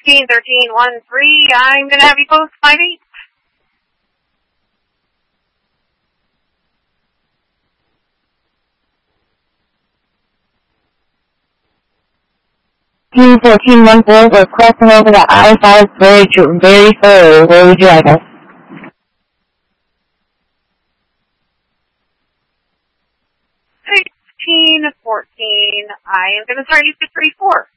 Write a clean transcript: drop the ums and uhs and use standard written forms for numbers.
16, 13, 1, 3. I'm going to have you post 5, 8. Team 1414, we're crossing over the I-5 bridge very thoroughly. Where would you like us? 16, 14. I am going to start you to 3, 4.